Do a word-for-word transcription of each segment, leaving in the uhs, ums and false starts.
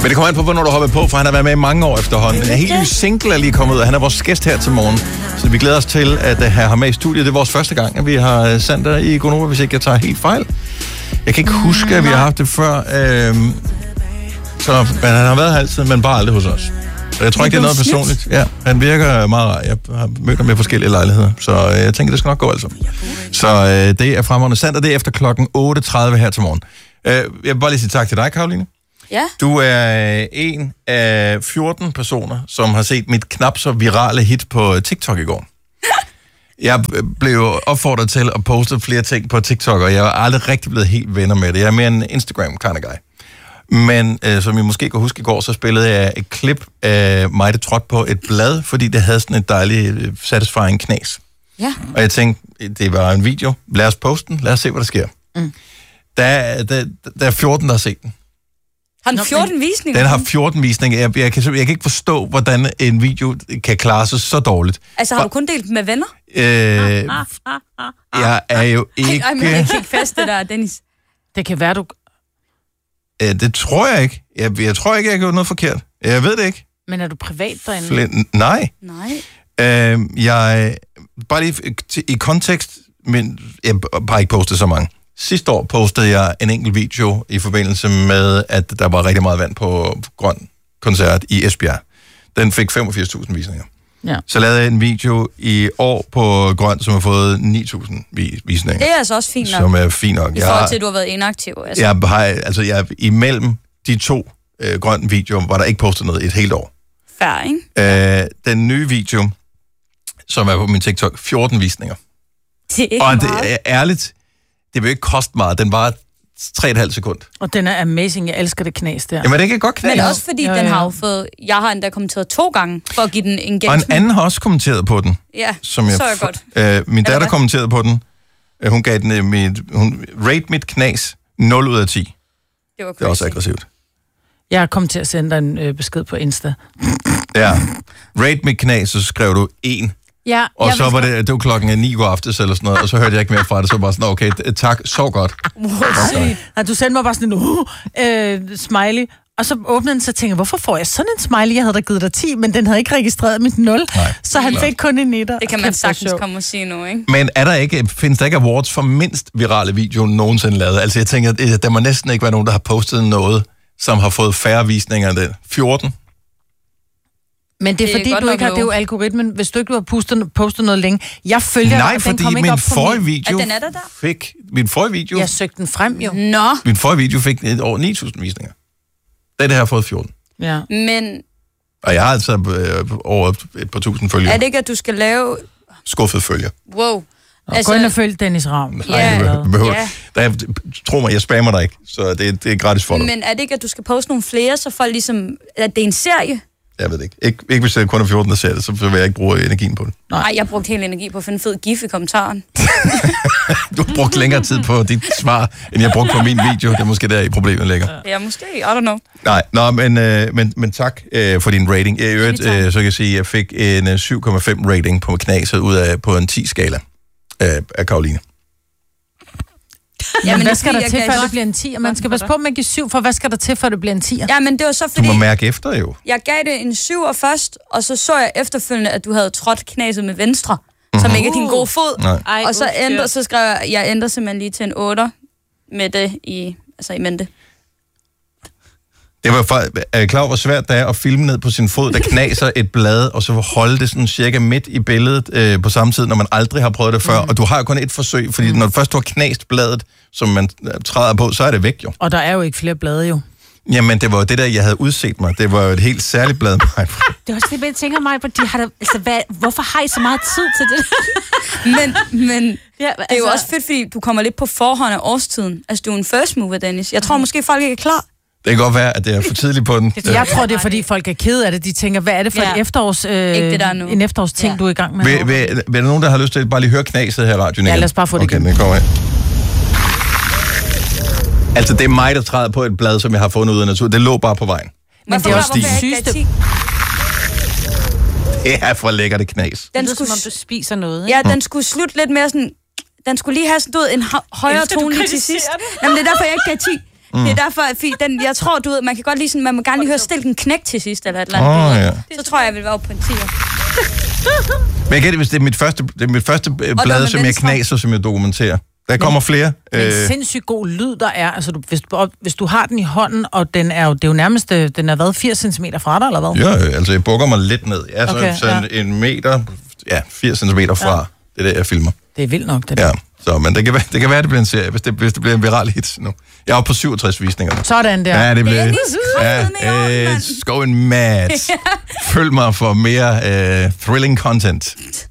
Men det kommer an på, hvornår du hopper på, for han har været med i mange år efterhånden. En helt ny single er lige kommet ud, og han er vores gæst her til morgen. Så vi glæder os til at have ham med i studiet. Det er vores første gang, at vi har sendt dig i Gonova, hvis ikke jeg tager helt fejl. Jeg kan ikke huske, at vi har haft det før. Øhm, så men han har været her altid, men bare aldrig hos os. Så jeg tror ikke, det er noget personligt. Ja, han virker meget rar. Jeg har mødt ham med forskellige lejligheder, så jeg tænker, det skal nok gå altså. Så øh, det er fremragende sandt, og det er efter klokken otte tredive her til morgen. Øh, jeg vil bare lige sige tak til dig, Karoline. Ja. Du er en af fjorten personer, som har set mit knap så virale hit på TikTok i går. Jeg blev opfordret til at poste flere ting på TikTok, og jeg er aldrig rigtig blevet helt venner med det. Jeg er mere en Instagram kind of guy. Men øh, som I måske kan huske i går, så spillede jeg et klip af mig, der trådte på et blad, fordi det havde sådan et dejligt satisfying knas. Ja. Og jeg tænkte, det var en video. Lad os poste den. Lad os se, hvad der sker. Mm. Der, der, der er fjorten, der har set den. Har den fjorten visninger? Den har fjorten visninger. Jeg, jeg, kan, jeg kan ikke forstå, hvordan en video kan klare sig så dårligt. Altså, har du kun delt med venner? Øh, jeg er jo ikke... Ej, men jeg kan ikke fast det der, Dennis. Det kan være, du... Øh, det tror jeg ikke. Jeg, jeg tror ikke, jeg har gjort noget forkert. Jeg ved det ikke. Men er du privat derinde? Fl- nej. Nej. Øh, jeg... Bare lige i kontekst, men jeg har bare ikke postet så mange. Sidste år postede jeg en enkelt video i forbindelse med, at der var rigtig meget vand på Grøn Koncert i Esbjerg. Den fik femogfirs tusind visninger. Ja. Så lavede jeg en video i år på Grøn, som har fået ni tusind visninger. Det er altså også fint nok. Som er fint nok. I forhold til, at du har været inaktiv. Altså. Jeg har, altså jeg, imellem de to øh, grønne videoer, var der ikke postet noget et helt år. Fair, ikke? Øh, den nye video, som er på min TikTok, fjorten visninger. Det er ikke Og meget. det er ærligt, det vil ikke koste meget. Den var tre og et halvt sekund. Og den er amazing. Jeg elsker det knas der. Jamen, det kan godt knæse. Men også fordi, jo, den jo. har jo fået... Jeg har endda kommenteret to gange, for at give den en Og engagement. en anden har også kommenteret på den. Ja, som jeg så er jeg f- godt. Øh, min datter hvad? kommenterede på den. Øh, Hun gav den øh, mit... Hun rate mit knas nul ud af ti. Det var Det er også crazy. aggressivt. Jeg er kommet til at sende dig en øh, besked på Insta. Ja. Rate mit knas, så skrev du en. Ja, Og jeg så vil- var det, det var klokken ni går aftes eller sådan noget, og så hørte jeg ikke mere fra det, så var sådan, okay, tak, så godt. Nej, du sendte mig bare sådan en uh, øh, smiley, og så åbnede den, så tænkte jeg, hvorfor får jeg sådan en smiley? Jeg havde da givet dig ti, men den havde ikke registreret mit nul, Nej, så han klart. fik kun en etter. Det kan man sagtens komme og sige nu, ikke? Men er der ikke, findes der ikke awards for mindst virale video nogensinde lavet? Altså jeg tænker, at der må næsten ikke være nogen, der har postet noget, som har fået færre visninger end den. fjorten? Men det er, Det er fordi, godt du nok ikke har, det er jo low. algoritmen, hvis du ikke har postet, postet noget længe. Jeg følger, Nej, og den fordi kom ikke min op på forrige min... video Er den er der der? fik... Min forrige video, Jeg søgte den frem, jo. Nå, min forrige video fik et over ni tusind visninger. Den her har fået fjorten. Ja. men Og jeg har altså øh, over et par tusind følgere. er det ikke, at du skal lave... Skuffet følger. Wow. Og altså, gå ind og følg Dennis Ravn. Ja, Nej, det behøver. ja. Der er, tro mig, jeg spammer dig ikke, så det, det er gratis for dig. Men er det ikke, at du skal poste nogle flere, så folk ligesom... At det er en serie? Jeg ved det ikke. ikke. Ikke hvis det kun er fjorten, der ser det, så vil jeg ikke bruge energien på det. Nej, jeg har brugt hele energi på at finde en fed gif i kommentaren. Du har brugt længere tid på dit svar, end jeg brugte på min video. Det er måske der, i problemet ligger. Ja, måske. I don't know. Nej, nå, men, øh, men, men tak øh, for din rating. I øvrigt, Anytime. øh, så kan jeg sige, at jeg fik en øh, syv komma fem rating på knaset ud af på en ti-skala øh, af Karoline. Ja, men hvad det er skal fordi, der jeg til, kan før det godt- bliver en ti? Og man skal passe på med at give syv, for hvad skal der til, før det bliver en ti? Ja, men det var så Du fordi... må mærke efter jo. Jeg gav det en syver først, og så så jeg efterfølgende, at du havde trådt knaset med venstre, mm-hmm. som ikke er din gode fod. Nej. Ej, og så, ændrer, så skrev jeg, jeg ændrer simpelthen lige til en otter med det i, altså i mente. Det var for, er I klar over, hvor svært det er at filme ned på sin fod, der knaser et blad, og så holde det sådan cirka midt i billedet øh, på samme tid, når man aldrig har prøvet det før. Mm. Og du har jo kun et forsøg, fordi mm. når du først du har knast bladet, som man øh, træder på, så er det væk jo. Og der er jo ikke flere blade, jo. Jamen, det var jo det der, jeg havde udset mig. Det var jo et helt særligt blad. Det er også det, jeg tænker mig, på, de har da, altså, hvad, hvorfor har I så meget tid til det? Men, men Ja, det er jo altså- også fedt, fordi du kommer lidt på forhånd af årstiden. Altså, du er en first mover, Dennis. Jeg tror måske, folk ikke er klar. Det kan godt være, at det er for tidligt på den. Jeg tror, det er, fordi folk er kede af det. De tænker, hvad er det for Ja. et efterårs, øh, Ikke det, der er nu. en efterårsting, Ja. du er i gang med? Vil, vil, vil der nogen, der har lyst til at bare lige høre knaset her i radioen Ja, igen? lad os bare få det okay, igennem. den kommer her. Altså, det er mig, der træder på et blad, som jeg har fundet ud af naturen. Det lå bare på vejen. Men det er også Hvorfor det jeg ikke gav sygeste. ti? Det er for lækkert det knas. Den Det er skulle, som om, du spiser noget, ikke? ja, den skulle slutte lidt mere sådan... Den skulle lige have sådan, du ved, en hø- højere elsker, du tone lige til kritiserer sidst. det. Jamen, det er derfor, jeg ikke gav ti. Mm. Det er derfor, at den, jeg tror, du ved, man kan godt lige sådan, man må gerne lige høre Stilken Knæk til sidst, eller et eller andet. Oh, ja. Så tror jeg, jeg vil være på en tier. Men jeg gætter, hvis det er mit første, det er mit første blad, som jeg knaser, som jeg dokumenterer. Der kommer flere. Det er en sindssygt god lyd, der er. Altså, du, hvis, du, hvis du har den i hånden, og den er jo, det er jo nærmest, den er været firs centimeter fra dig, eller hvad? Ja, altså jeg bukker mig lidt ned. Jeg er okay, så ja. en meter, ja, firs centimeter fra ja. det der, jeg filmer. Det er vildt nok, det der. Ja, så, men det kan være, det kan være, det bliver en serie, hvis det, hvis det bliver en viral hit nu. Jeg er oppe på syvogtres visninger. Sådan der. Ja, det bliver... Det er ja, øh, Skoven mad. Følg mig for mere øh, thrilling content.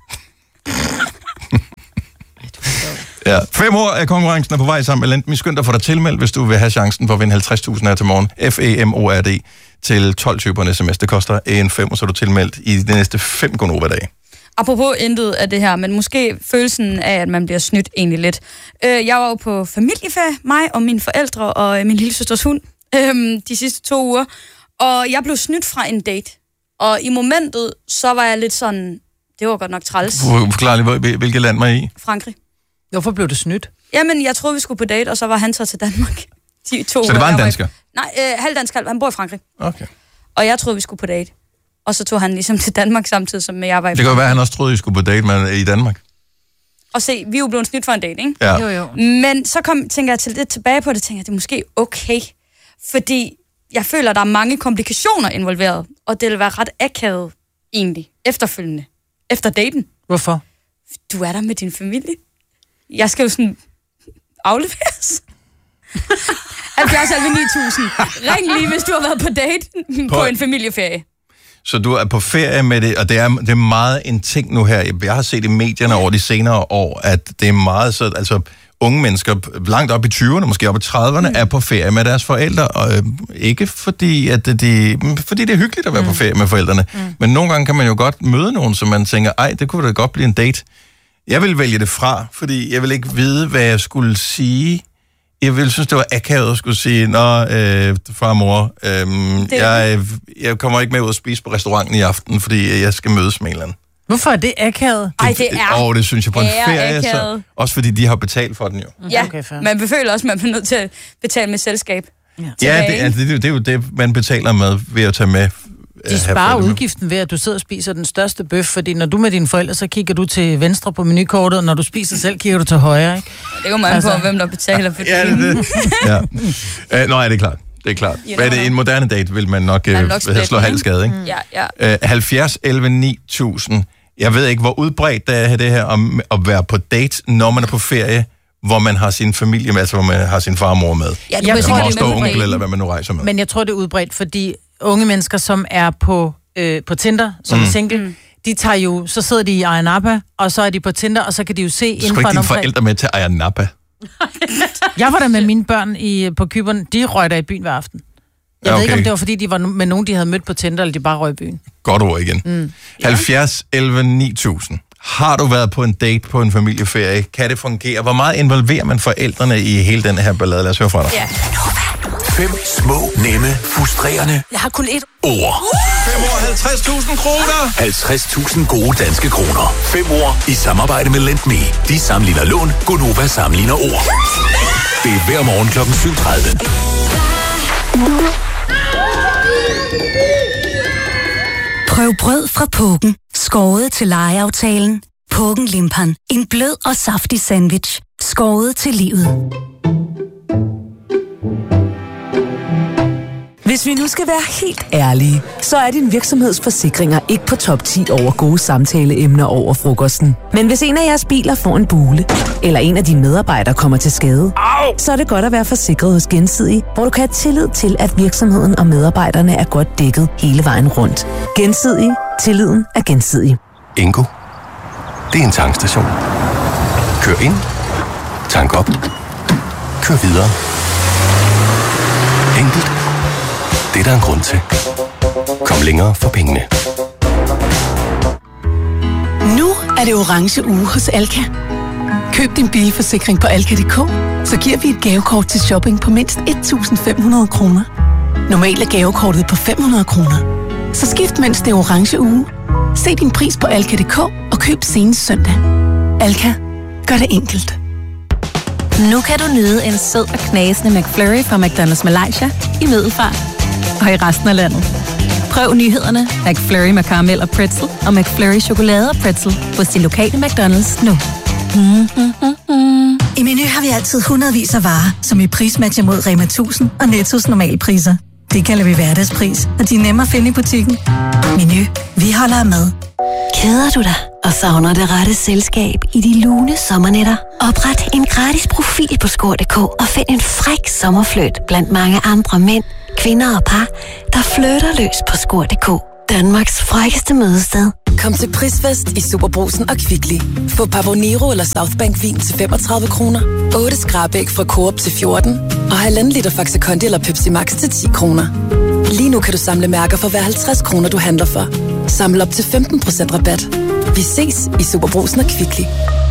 Ja. Fem år af konkurrencen er på vej sammen med Lendme. Skynd dig at få dig tilmeldt, hvis du vil have chancen for at vinde halvtreds tusind her til morgen. F E M O R D til tolv typer en sms. Det koster en fem, og så er du tilmeldt i de næste fem Gonova-dage. Apropos intet af det her, men måske følelsen af, at man bliver snydt egentlig lidt. Øh, jeg var jo på familieferie, mig og mine forældre og min lille søsters hund, øh, de sidste to uger. Og jeg blev snydt fra en date. Og i momentet, så var jeg lidt sådan, det var godt nok træls. Forklar lige, hvilket land var I i? Frankrig. Hvorfor blev du snydt? Jamen, jeg troede, vi skulle på date, og så var han så til Danmark. De to så det var en dansker? Nej, øh, halvdansk, han bor i Frankrig. Okay. Og jeg troede, vi skulle på date. Og så tog han ligesom til Danmark samtidig, som jeg var i. Det kan jo være, at han også troede, I skulle på date med i Danmark. Og se, vi er jo blevet snydt for en date, ikke? Ja. Jo, jo. Men så kom, tænker jeg til lidt tilbage på det, tænker jeg, det er måske okay. Fordi jeg føler, der er mange komplikationer involveret, og det vil være ret akavet, egentlig, efterfølgende. Efter daten. Hvorfor? Du er der med din familie. Jeg skal jo sådan afleveres. halvfjerds elleve ni tusind. Ring lige, hvis du har været på date på, på en familieferie. Så du er på ferie med det, og det er, det er meget en ting nu her. Jeg har set i medierne over de senere år, at det er meget så, altså unge mennesker langt op i tyverne, måske op i trediverne, mm. er på ferie med deres forældre, og øh, ikke fordi, at de, fordi det er hyggeligt at være mm. på ferie med forældrene, mm. men nogle gange kan man jo godt møde nogen, som man tænker, ej, det kunne da godt blive en date. Jeg vil vælge det fra, fordi jeg vil ikke vide, hvad jeg skulle sige. Jeg ville synes, det var akavet at skulle sige, nå, øh, far og mor, øh, jeg, jeg kommer ikke med ud at spise på restauranten i aften, fordi jeg skal mødes med en eller anden. Hvorfor er det akavet? Ej, det er Åh, det synes jeg på en ferie, så, også fordi de har betalt for den jo. Ja, okay, man føler også, at man bliver nødt til at betale med selskab. Ja, ja det, altså, det, det er jo det, man betaler med ved at tage med. De sparer udgiften ved, at du sidder og spiser den største bøf, fordi når du med dine forældre, så kigger du til venstre på menukortet, og når du spiser selv, kigger du til højre, ikke? Det kommer an på, altså, hvem der betaler for det. Ja, det, det. Ja. Uh, nå, ja, det er klart. Det er klart. Hvad er det? En moderne date vil man nok, man nok uh, slå halv skade, ikke? Mm. Ja, ja. Uh, halvfjerds elleve ni tusind. Jeg ved ikke, hvor udbredt det er det her om at være på date, når man er på ferie, hvor man har sin familie med, altså hvor man har sin far og mor med. Ja, du kan også stå onkel, eller hvad man nu rejser med. Men jeg tror, det er udbredt, fordi unge mennesker, som er på, øh, på Tinder, som mm. er single, mm. de tager jo, så sidder de i Ayia Napa, og så er de på Tinder, og så kan de jo se inden for en omkring... Du skal ikke dine forældre med til Ayia Napa? Jeg var der med mine børn i, på Cypern, de røg der i byen hver aften. Jeg ja, okay. ved ikke, om det var, fordi de var med nogen, de havde mødt på Tinder, eller de bare røg i byen. Godt ord igen. Mm. halvfjerds elleve ni tusind. Har du været på en date på en familieferie? Kan det fungere? Hvor meget involverer man forældrene i hele den her ballade? Lad os høre fra dig. Ja. Fem små, nemme, frustrerende Jeg har kun et ord. Fem år, halvtreds tusind kroner. halvtreds tusind gode danske kroner. Fem ord i samarbejde med Lendme. De sammenligner lån, Gonova sammenligner ord. Det er hver morgen klokken syv tredive. Prøv brød fra Puggen. Skåret til legeaftalen. Puggen Limpan. En blød og saftig sandwich. Skåret til livet. Hvis vi nu skal være helt ærlige, så er din virksomhedsforsikringer ikke på top ti over gode samtaleemner over frokosten. Men hvis en af jeres biler får en bule, eller en af dine medarbejdere kommer til skade, Au! så er det godt at være forsikret hos Gensidige, hvor du kan have tillid til, at virksomheden og medarbejderne er godt dækket hele vejen rundt. Gensidige. Tilliden er gensidig. Ingo. Det er en tankstation. Kør ind. Tank op. Kør videre. Enkelt. Det er der en grund til. Kom længere for pengene. Nu er det orange uge hos Alka. Køb din bilforsikring på alka punktum d k, så giver vi et gavekort til shopping på mindst et tusind fem hundrede kroner. Normalt er gavekortet på fem hundrede kroner. Så skift mens det er orange uge. Se din pris på alka punktum d k og køb senest søndag. Alka. Gør det enkelt. Nu kan du nyde en sød og knasende McFlurry fra McDonald's Malaysia i Middelfart og i resten af landet. Prøv nyhederne McFlurry med karamel og pretzel og McFlurry chokolade og pretzel hos din lokale McDonald's nu. Mm-hmm. I Meny har vi altid hundredvis af varer, som i prismatcher mod Rema tusind og Nettos normale priser. Det kalder vi hverdagspris, og de er nemme at finde i butikken. Meny, vi holder af mad. Keder du dig og savner det rette selskab i de lune sommernætter? Opret en gratis profil på score punktum d k og find en fræk sommerfløjt blandt mange andre mænd, kvinder og par, der flytter løs på score punktum d k. Danmarks frækkeste mødested. Kom til Prisfest i Superbrugsen og Kvickly. Få Pavonero eller Southbank vin til femogtredive kroner, otte skrabæg fra Coop til fjorten og halvanden liter Faxe Kondi eller Pepsi Max til ti kroner. Lige nu kan du samle mærker for hver halvtreds kroner, du handler for. Samle op til femten procent rabat. Vi ses i Superbrugsen og Kvickly.